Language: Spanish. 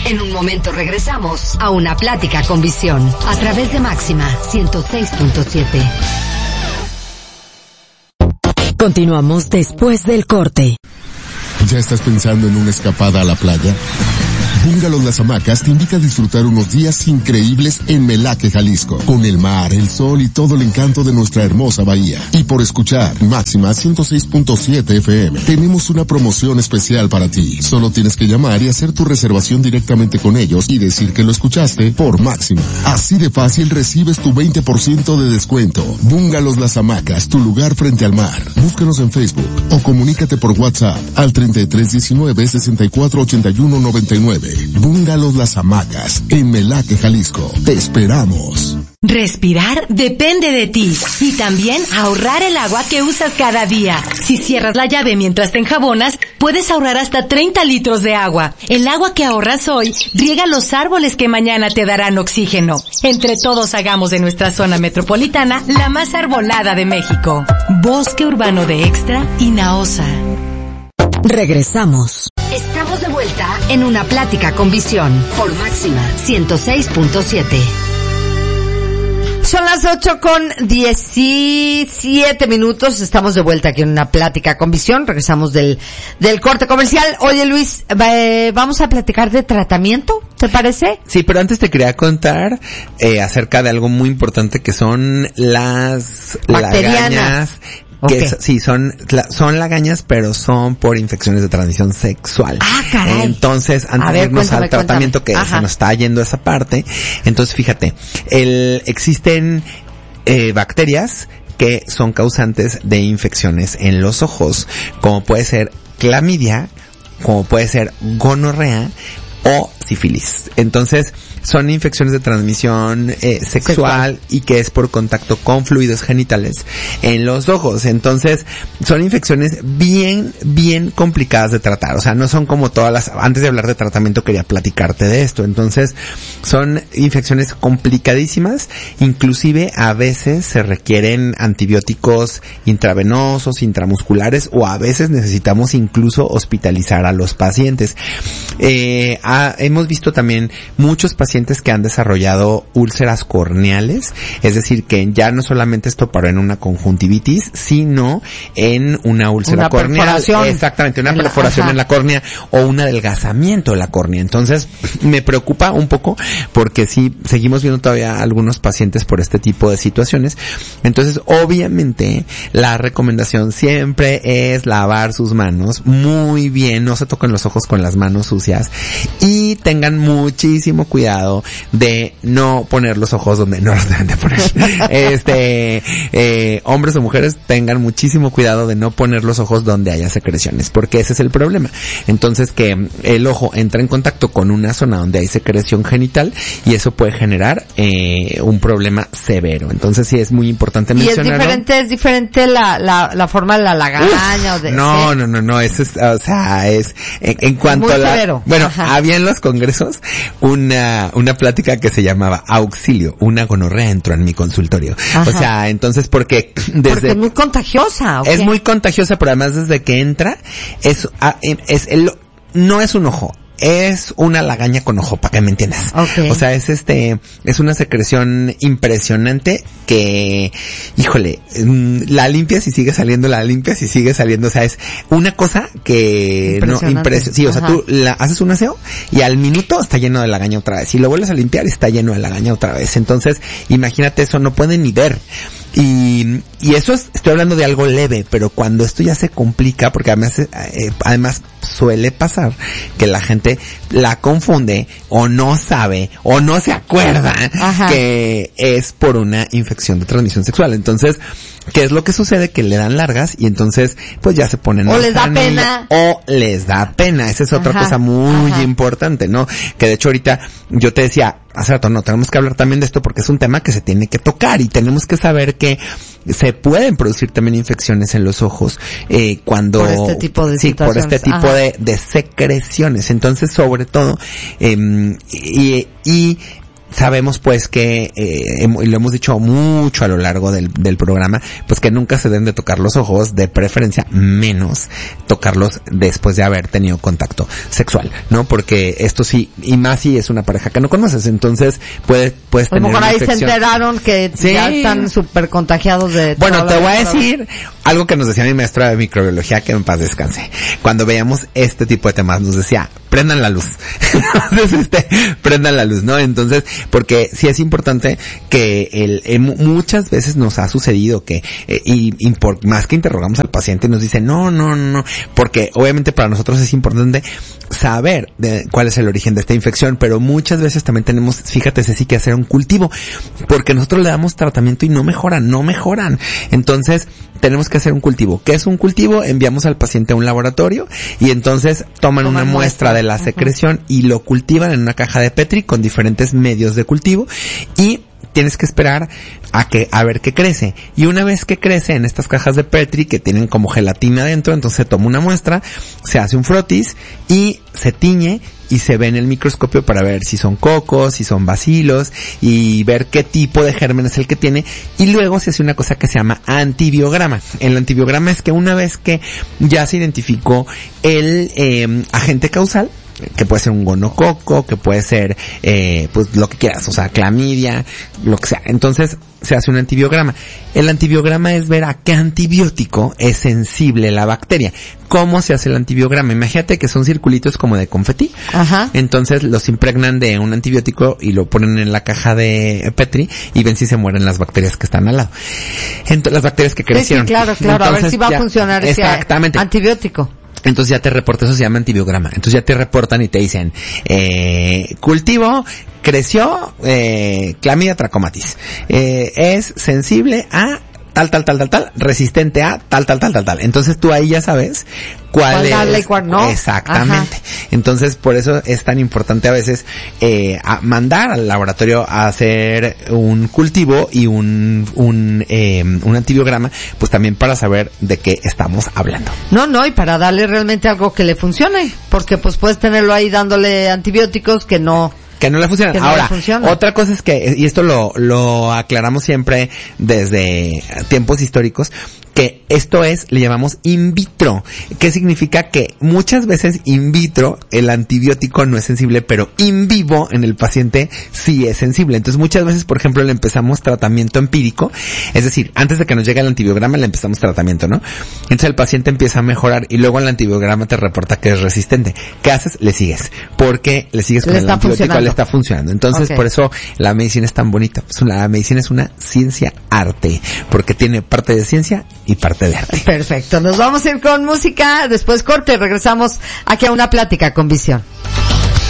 En un momento regresamos a Una Plática con Visión a través de Máxima 106.7. Continuamos después del corte. ¿Ya estás pensando en una escapada a la playa? Bungalows Las Hamacas te invita a disfrutar unos días increíbles en Melaque, Jalisco, con el mar, el sol y todo el encanto de nuestra hermosa bahía. Y por escuchar Máxima 106.7 FM, tenemos una promoción especial para ti. Solo tienes que llamar y hacer tu reservación directamente con ellos y decir que lo escuchaste por Máxima. Así de fácil recibes tu 20% de descuento. Bungalows Las Hamacas, tu lugar frente al mar. Búscanos en Facebook o comunícate por WhatsApp al 3319-648199. Bungalows Las Hamacas, en Melaque, Jalisco. Te esperamos. Respirar depende de ti y también ahorrar el agua que usas cada día. Si cierras la llave mientras te enjabonas, puedes ahorrar hasta 30 litros de agua. El agua que ahorras hoy riega los árboles que mañana te darán oxígeno. Entre todos hagamos de nuestra zona metropolitana la más arbolada de México. Bosque Urbano de Extra y Naosa. Regresamos. Estamos de vuelta en Una Plática con Visión por Máxima 106.7. Son las 8:17. Estamos de vuelta aquí en Una Plática con Visión. Regresamos del corte comercial. Oye, Luis, vamos a platicar de tratamiento, ¿te parece? Sí, pero antes te quería contar acerca de algo muy importante que son las lagañas. Que sí, son lagañas, pero son por infecciones de transmisión sexual. Ah, caray. Entonces, antes de irnos al tratamiento que se nos está yendo esa parte, entonces fíjate, existen bacterias que son causantes de infecciones en los ojos, como puede ser clamidia, como puede ser gonorrea o sífilis. Entonces, son infecciones de transmisión sexual y que es por contacto con fluidos genitales en los ojos. Entonces, son infecciones bien complicadas de tratar. O sea, no son como todas las... Antes de hablar de tratamiento quería platicarte de esto. Entonces, son infecciones complicadísimas. Inclusive, a veces se requieren antibióticos intravenosos, intramusculares, o a veces necesitamos incluso hospitalizar a los pacientes. Hemos visto también muchos pacientes que han desarrollado úlceras corneales, es decir, que ya no solamente esto paró en una conjuntivitis, sino en una úlcera corneal. Exactamente, una perforación en la córnea o un adelgazamiento de la córnea. Entonces, me preocupa un poco porque sí, seguimos viendo todavía algunos pacientes por este tipo de situaciones. Entonces, obviamente, la recomendación siempre es lavar sus manos muy bien, no se toquen los ojos con las manos sucias y tengan muchísimo cuidado de no poner los ojos donde no los deben de poner. Hombres o mujeres, tengan muchísimo cuidado de no poner los ojos donde haya secreciones, porque ese es el problema. Entonces, que el ojo entra en contacto con una zona donde hay secreción genital y eso puede generar un problema severo. Entonces, sí es muy importante mencionarlo. ¿Y es diferente la forma de la lagaña o de... No, eso es, o sea, es en cuanto a la... severo. Bueno, había en los congresos una plática que se llamaba Auxilio, una gonorrea entró en mi consultorio. Ajá. O sea, entonces porque es muy contagiosa. Es muy contagiosa, pero además desde que entra no es un ojo. Es una lagaña con ojo, para que me entiendas. Okay. O sea, es una secreción impresionante que, híjole, la limpias y sigue saliendo, o sea, es una cosa que sí, o sea, tú haces un aseo y al minuto está lleno de lagaña otra vez, y lo vuelves a limpiar y está lleno de lagaña otra vez. Entonces, imagínate, eso no pueden ni ver. Y eso estoy hablando de algo leve, pero cuando esto ya se complica, porque además suele pasar que la gente la confunde o no sabe o no se acuerda que es por una infección de transmisión sexual. Entonces, ¿qué es lo que sucede? Que le dan largas y entonces pues ya se ponen... O les da pena. Esa es otra cosa muy importante, ¿no? Que de hecho ahorita yo te decía hace rato, no, tenemos que hablar también de esto porque es un tema que se tiene que tocar y tenemos que saber que se pueden producir también infecciones en los ojos cuando... Por este tipo de situaciones. Por este tipo de secreciones. Entonces, sobre todo, sabemos pues que, y lo hemos dicho mucho a lo largo del programa, pues que nunca se deben de tocar los ojos, de preferencia menos tocarlos después de haber tenido contacto sexual, ¿no? Porque esto sí, y más si es una pareja que no conoces, entonces puedes tener mejor una ahí infección. se enteraron que ya están súper contagiados de... Bueno, te voy a decir algo que nos decía mi maestra de microbiología, que en paz descanse. Cuando veíamos este tipo de temas, nos decía, prendan la luz. Entonces, prendan la luz, ¿no? Entonces, porque sí es importante que muchas veces nos ha sucedido que, y por más que interrogamos al paciente, nos dice, no, porque obviamente para nosotros es importante saber cuál es el origen de esta infección, pero muchas veces también tenemos, fíjate Ceci, que hacer un cultivo, porque nosotros le damos tratamiento y no mejoran. Entonces, tenemos que hacer un cultivo. ¿Qué es un cultivo? Enviamos al paciente a un laboratorio y entonces toman una muestra de la secreción y lo cultivan en una caja de Petri con diferentes medios de cultivo y tienes que esperar a ver qué crece. Y una vez que crece en estas cajas de Petri que tienen como gelatina dentro, entonces se toma una muestra, se hace un frotis y se tiñe y se ve en el microscopio para ver si son cocos, si son bacilos y ver qué tipo de germen es el que tiene, y luego se hace una cosa que se llama antibiograma. El antibiograma es que una vez que ya se identificó el agente causal, que puede ser un gonococo, que puede ser pues lo que quieras, o sea, clamidia, lo que sea. Entonces se hace un antibiograma. El antibiograma es ver a qué antibiótico es sensible la bacteria. ¿Cómo se hace el antibiograma? Imagínate que son circulitos como de confeti. Ajá. Entonces los impregnan de un antibiótico y lo ponen en la caja de Petri y ven si se mueren las bacterias que están al lado. Entonces, las bacterias que crecieron. Sí, claro. Entonces, a ver si va a funcionar ese antibiótico. Entonces ya te reporta, eso se llama antibiograma. Entonces ya te reportan y te dicen, cultivo creció, Clamidia trachomatis, es sensible a tal, resistente a tal. Entonces tú ahí ya sabes cuál es. Y cuál no. Exactamente. Ajá. Entonces por eso es tan importante a veces mandar al laboratorio a hacer un cultivo y un antibiograma, pues también para saber de qué estamos hablando. No, y para darle realmente algo que le funcione, porque pues puedes tenerlo ahí dándole antibióticos que no le funcionan. Ahora, otra cosa es que, y esto lo aclaramos siempre desde tiempos históricos, que esto le llamamos in vitro. ¿Qué significa? Que muchas veces in vitro el antibiótico no es sensible, pero in vivo en el paciente sí es sensible. Entonces muchas veces, por ejemplo, le empezamos tratamiento empírico, es decir, antes de que nos llegue el antibiograma le empezamos tratamiento, ¿no? Entonces el paciente empieza a mejorar y luego el antibiograma te reporta que es resistente. ¿Qué haces? Le sigues, porque le sigues con el antibiótico, le está funcionando. Entonces por eso la medicina es tan bonita. La medicina es una ciencia-arte, porque tiene parte de ciencia y parte de arte. Perfecto, nos vamos a ir con música, después corte, regresamos aquí a Una Plática con Visión.